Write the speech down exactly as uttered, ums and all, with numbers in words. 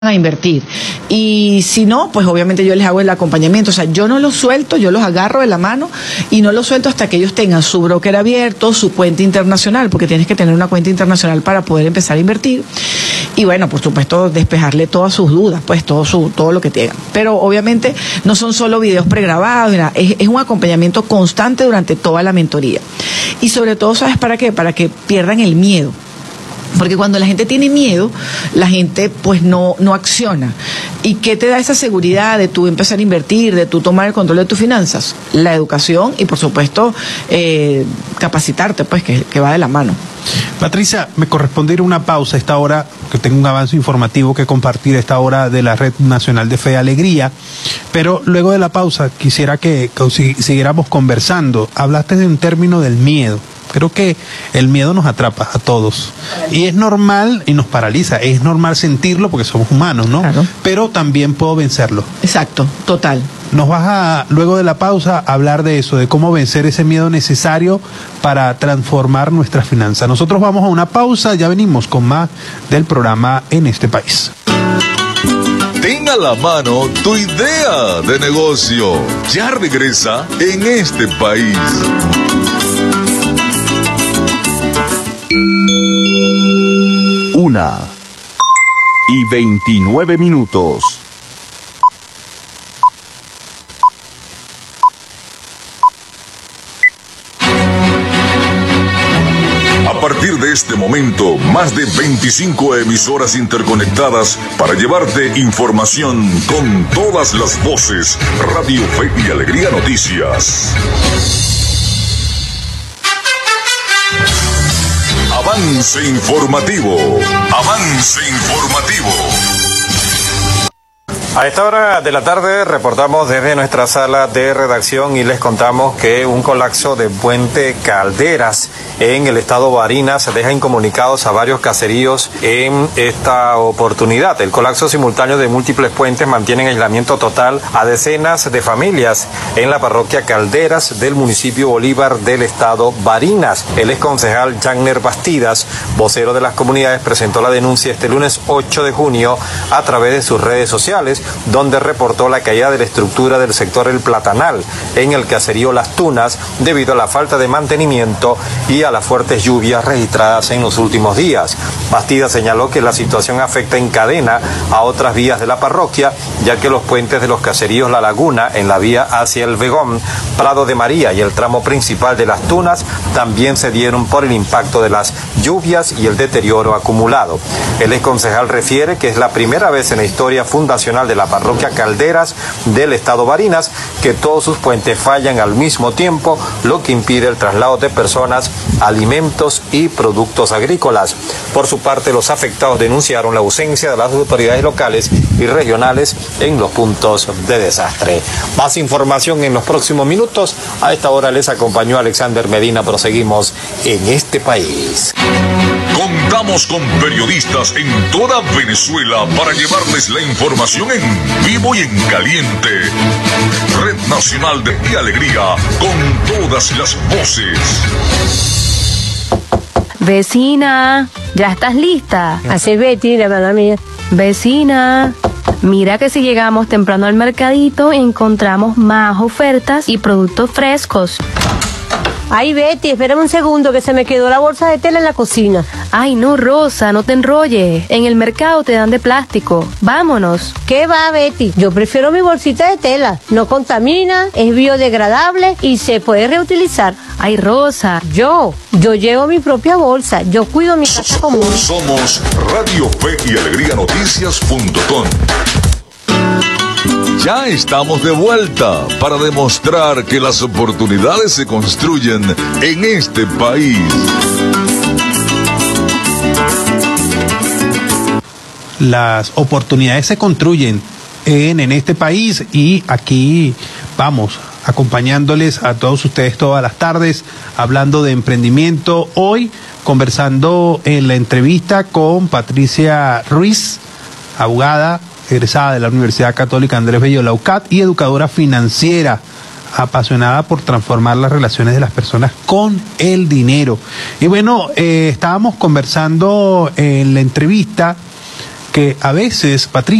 a invertir. Y si no, pues obviamente yo les hago el acompañamiento. O sea, yo no los suelto, yo los agarro de la mano y no los suelto hasta que ellos tengan su broker abierto, su cuenta internacional, porque tienes que tener una cuenta internacional para poder empezar a invertir. Y bueno, por supuesto, despejarle todas sus dudas, pues todo su todo lo que tengan. Pero obviamente no son solo videos pregrabados, es, es un acompañamiento constante durante toda la mentoría. Y sobre todo, ¿sabes para qué? Para que pierdan el miedo. Porque cuando la gente tiene miedo, la gente pues no, no acciona. ¿Y qué te da esa seguridad de tú empezar a invertir, de tú tomar el control de tus finanzas? La educación y por supuesto eh, capacitarte, pues que, que va de la mano. Patricia, me corresponde ir a una pausa a esta hora, que tengo un avance informativo que compartir a esta hora de la Red Nacional de Fe y Alegría, pero luego de la pausa quisiera que, que siguiéramos conversando. Hablaste de un término del miedo. Creo que el miedo nos atrapa a todos y es normal y nos paraliza, es normal sentirlo porque somos humanos, ¿no? Claro. Pero también puedo vencerlo. Exacto, total. Nos vas a, luego de la pausa, a hablar de eso, de cómo vencer ese miedo necesario para transformar nuestras finanzas. Nosotros vamos a una pausa, ya venimos con más del programa En Este País. Ten a la mano tu idea de negocio. Ya regresa En Este País. Una y veintinueve minutos. A partir de este momento, más de veinticinco emisoras interconectadas para llevarte información con todas las voces. Radio Fe y Alegría Noticias. Avance informativo. Avance informativo. A esta hora de la tarde reportamos desde nuestra sala de redacción y les contamos que un colapso de Puente Calderas en el estado Barinas deja incomunicados a varios caseríos en esta oportunidad. El colapso simultáneo de múltiples puentes mantiene en aislamiento total a decenas de familias en la parroquia Calderas del municipio Bolívar del estado Barinas. El exconcejal Jagner Bastidas, vocero de las comunidades, presentó la denuncia este lunes ocho de junio a través de sus redes sociales, donde reportó la caída de la estructura del sector El Platanal en el caserío Las Tunas debido a la falta de mantenimiento y a las fuertes lluvias registradas en los últimos días. Bastidas señaló que la situación afecta en cadena a otras vías de la parroquia, ya que los puentes de los caseríos La Laguna en la vía hacia El Vegón, Prado de María y el tramo principal de Las Tunas también se dieron por el impacto de las lluvias y el deterioro acumulado. El exconcejal refiere que es la primera vez en la historia fundacional de la parroquia Calderas del estado Barinas que todos sus puentes fallan al mismo tiempo, lo que impide el traslado de personas, alimentos y productos agrícolas. Por su parte, los afectados denunciaron la ausencia de las autoridades locales y regionales en los puntos de desastre. Más información en los próximos minutos. A esta hora les acompañó Alexander Medina. Proseguimos En Este País. Contamos con periodistas en toda Venezuela para llevarles la información en vivo y en caliente. Red Nacional de Fe y Alegría, con todas las voces. Vecina, ¿ya estás lista? Así Betty, la hermana mía. Vecina, mira que si llegamos temprano al mercadito encontramos más ofertas y productos frescos. Ay, Betty, espérame un segundo que se me quedó la bolsa de tela en la cocina. Ay, no, Rosa, no te enrolles. En el mercado te dan de plástico. Vámonos. ¿Qué va, Betty? Yo prefiero mi bolsita de tela. No contamina, es biodegradable y se puede reutilizar. Ay, Rosa. Yo, yo llevo mi propia bolsa. Yo cuido mi casa común. Somos Radio Fe y Alegría Noticias punto com. Ya estamos de vuelta para demostrar que las oportunidades se construyen en este país. Las oportunidades se construyen en, en este país y aquí vamos acompañándoles a todos ustedes todas las tardes, hablando de emprendimiento. Hoy conversando en la entrevista con Patricia Ruiz, abogada, egresada de la Universidad Católica Andrés Bello, la U C A T, y educadora financiera, apasionada por transformar las relaciones de las personas con el dinero. Y bueno, eh, estábamos conversando en la entrevista que a veces, Patricia,